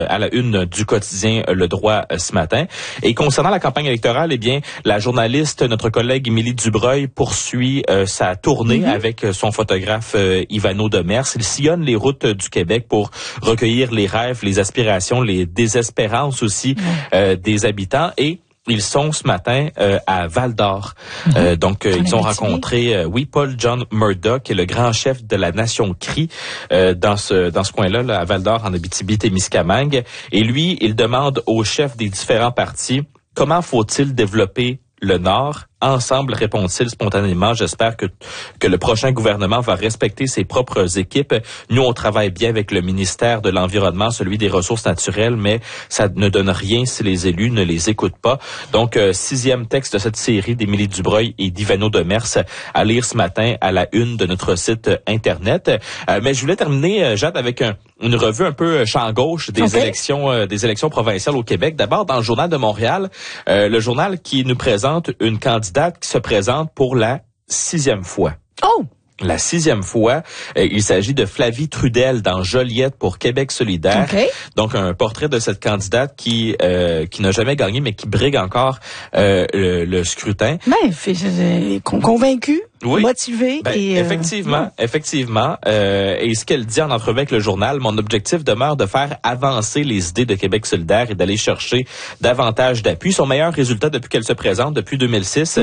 à la une du quotidien Le Droit ce matin. Et concernant la campagne électorale, eh bien, la journaliste, notre collègue Émilie Dubreuil, poursuit sa tournée avec son photographe Ivano Demers. Il sillonne les routes du Québec pour recueillir les rêves, les aspirations, les désespérances aussi des habitants. Et ils sont ce matin à Val-d'Or. Donc, ils ont rencontré, Paul John Murdoch, qui est le grand chef de la Nation Cri dans ce coin-là, là, à Val-d'Or, en Abitibi-Témiscamingue. Et lui, il demande aux chefs des différents partis comment faut-il développer le Nord. Ensemble, répond-il spontanément, j'espère que le prochain gouvernement va respecter ses propres équipes. Nous, on travaille bien avec le ministère de l'Environnement, celui des Ressources naturelles, mais ça ne donne rien si les élus ne les écoutent pas. Donc, 6e texte de cette série d'Émilie Dubreuil et d'Ivano Demers à lire ce matin à la une de notre site Internet. Mais je voulais terminer, Jade, avec une revue un peu champ gauche des élections provinciales au Québec. D'abord, dans le Journal de Montréal, le journal qui nous présente une candidate qui se présente pour la 6e fois. Oh! La 6e fois, il s'agit de Flavie Trudel dans Joliette pour Québec solidaire. Donc, un portrait de cette candidate qui n'a jamais gagné, mais qui brigue encore le scrutin. Convaincu. Oui. Motivé. Effectivement. Et ce qu'elle dit en entrevue avec le journal, mon objectif demeure de faire avancer les idées de Québec solidaire et d'aller chercher davantage d'appui. Son meilleur résultat depuis qu'elle se présente, depuis 2006,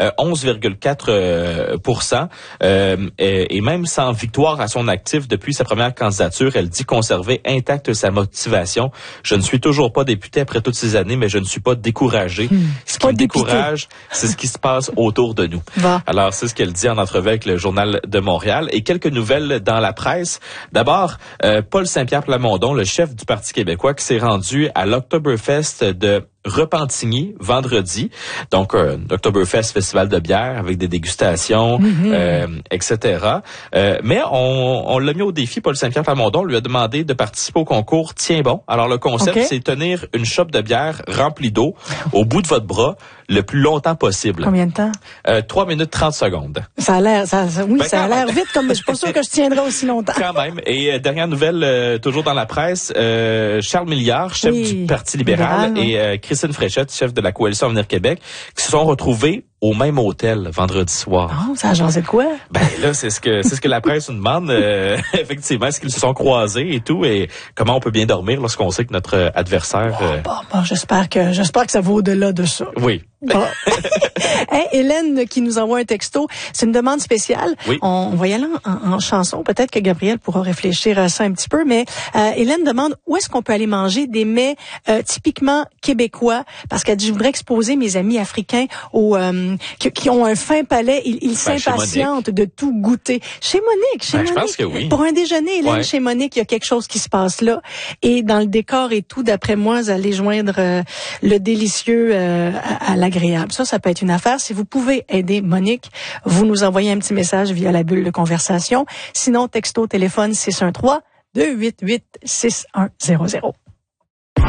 11,4%. Et même sans victoire à son actif depuis sa première candidature, elle dit conserver intacte sa motivation. Je ne suis toujours pas députée après toutes ces années, mais je ne suis pas découragée. Ce qui me décourage, c'est ce qui se passe autour de nous. Alors, c'est ce qu'elle dit en entrevue avec le Journal de Montréal. Et quelques nouvelles dans la presse. D'abord, Paul Saint-Pierre Plamondon, le chef du Parti québécois, qui s'est rendu à l'Oktoberfest de Repentigny vendredi. Donc, Oktoberfest, festival de bière avec des dégustations, etc. Mais on l'a mis au défi. Paul Saint-Pierre Plamondon lui a demandé de participer au concours Tiens bon. Alors, le concept, c'est tenir une chope de bière remplie d'eau au bout de votre bras le plus longtemps possible. Combien de temps? 3 minutes 30 secondes. Ça a l'air vite, comme je suis pas sûr que je tiendrai aussi longtemps. Quand même. Et dernière nouvelle, toujours dans la presse, Charles Milliard, chef du Parti libéral, et Christine Fréchette, chef de la Coalition Avenir Québec, qui se sont retrouvés au même hôtel vendredi soir. Oh, ça a changé de quoi? Ben là, c'est ce que la presse nous demande. Effectivement, est-ce qu'ils se sont croisés et tout, et comment on peut bien dormir lorsqu'on sait que notre adversaire... j'espère que ça va au-delà de ça. Oui. Bon. Hey, Hélène qui nous envoie un texto, c'est une demande spéciale. Oui. On va y aller en chanson. Peut-être que Gabriel pourra réfléchir à ça un petit peu, mais Hélène demande où est-ce qu'on peut aller manger des mets typiquement québécois, parce qu'elle dit je voudrais exposer mes amis africains qui ont un fin palais, ils s'impatientent de tout goûter. Chez Monique, je pense que oui. Pour un déjeuner, Hélène, chez Monique, il y a quelque chose qui se passe là. Et dans le décor et tout, d'après moi, vous allez joindre le délicieux à l'agréable. Ça peut être une affaire. Si vous pouvez aider Monique, vous nous envoyez un petit message via la bulle de conversation. Sinon, texto, téléphone 613-288-6100.